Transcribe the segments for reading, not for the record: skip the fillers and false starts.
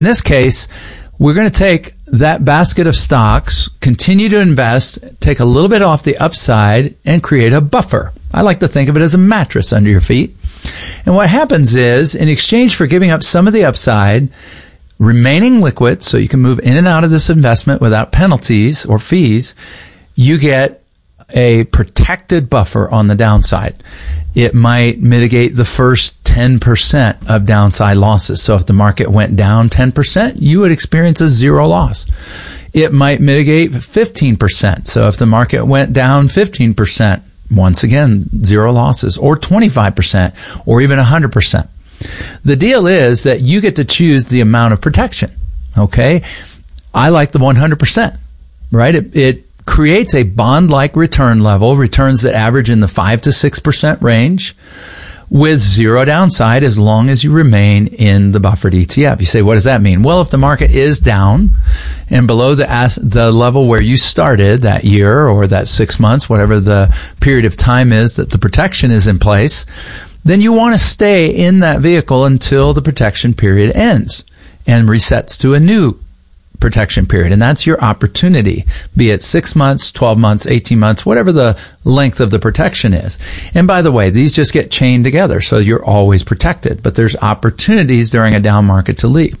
In this case, we're going to take that basket of stocks, continue to invest, take a little bit off the upside, and create a buffer. I like to think of it as a mattress under your feet. And what happens is, in exchange for giving up some of the upside, remaining liquid, so you can move in and out of this investment without penalties or fees, you get a protected buffer on the downside. It might mitigate the first 10% of downside losses. So if the market went down 10%, you would experience a zero loss. It might mitigate 15%. So if the market went down 15%, once again, zero losses, or 25%, or even 100%. The deal is that you get to choose the amount of protection. Okay? I like the 100%, right? It creates a bond-like return level, returns that average in the 5 to 6% range, with zero downside as long as you remain in the buffered ETF. You say, what does that mean? Well, if the market is down and below the level where you started that year or that 6 months, whatever the period of time is that the protection is in place, then you want to stay in that vehicle until the protection period ends and resets to a new protection period. And that's your opportunity, be it 6 months, 12 months, 18 months, whatever the length of the protection is. And by the way, these just get chained together, so you're always protected. But there's opportunities during a down market to leave.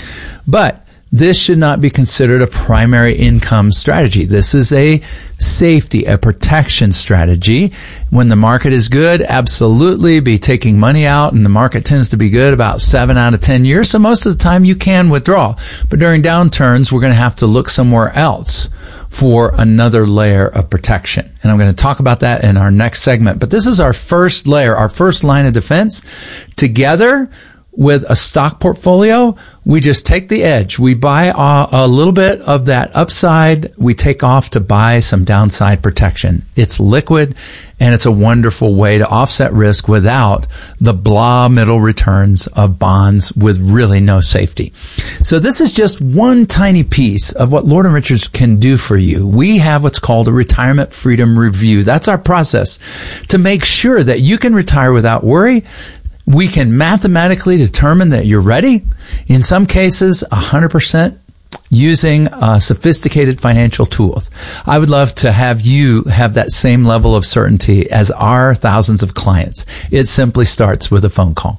But this should not be considered a primary income strategy. This is a safety, a protection strategy. When the market is good, absolutely be taking money out, and the market tends to be good about 7 out of 10 years. So most of the time you can withdraw. But during downturns, we're going to have to look somewhere else for another layer of protection. And I'm going to talk about that in our next segment. But this is our first layer, our first line of defense. Together with a stock portfolio, we just take the edge. We buy a little bit of that upside. We take off to buy some downside protection. It's liquid, and it's a wonderful way to offset risk without the blah middle returns of bonds with really no safety. So this is just one tiny piece of what Lord & Richards can do for you. We have what's called a retirement freedom review. That's our process to make sure that you can retire without worry. We can mathematically determine that you're ready. In some cases, 100% using sophisticated financial tools. I would love to have you have that same level of certainty as our thousands of clients. It simply starts with a phone call.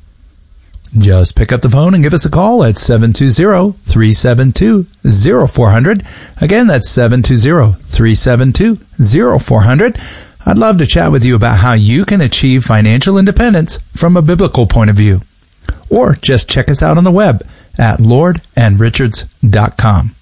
Just pick up the phone and give us a call at 720-372-0400. Again, that's 720-372-0400. I'd love to chat with you about how you can achieve financial independence from a biblical point of view. Or just check us out on the web at lordandrichards.com.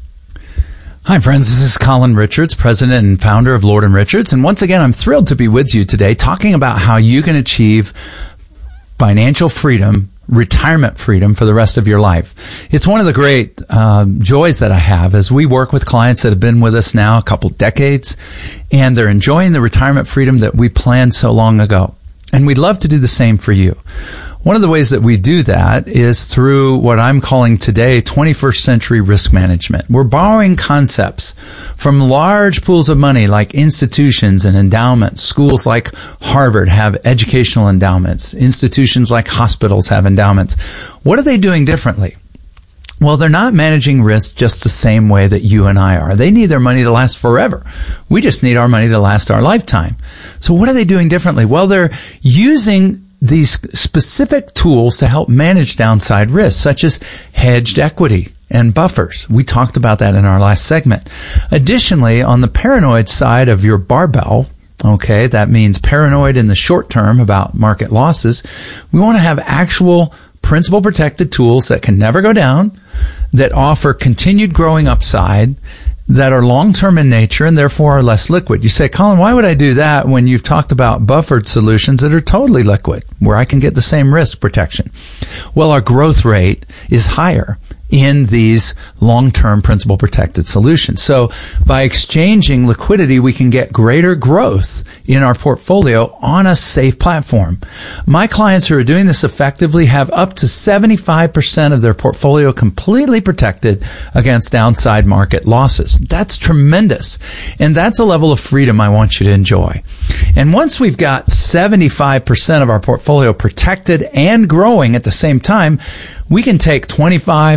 Hi friends, this is Colin Richards, president and founder of Lord & Richards. And once again, I'm thrilled to be with you today talking about how you can achieve financial freedom, retirement freedom for the rest of your life. It's one of the great joys that I have as we work with clients that have been with us now a couple decades, and they're enjoying the retirement freedom that we planned so long ago. And we'd love to do the same for you. One of the ways that we do that is through what I'm calling today 21st century risk management. We're borrowing concepts from large pools of money like institutions and endowments. Schools like Harvard have educational endowments. Institutions like hospitals have endowments. What are they doing differently? Well, they're not managing risk just the same way that you and I are. They need their money to last forever. We just need our money to last our lifetime. So what are they doing differently? Well, they're using these specific tools to help manage downside risk, such as hedged equity and buffers. We talked about that in our last segment. Additionally, on the paranoid side of your barbell, okay, that means paranoid in the short term about market losses, we want to have actual principal protected tools that can never go down, that offer continued growing upside, that are long-term in nature and therefore are less liquid. You say, Colin, why would I do that when you've talked about buffered solutions that are totally liquid, where I can get the same risk protection? Well, our growth rate is higher in these long-term principal protected solutions. So by exchanging liquidity, we can get greater growth in our portfolio on a safe platform. My clients who are doing this effectively have up to 75% of their portfolio completely protected against downside market losses. That's tremendous. And that's a level of freedom I want you to enjoy. And once we've got 75% of our portfolio protected and growing at the same time, we can take 25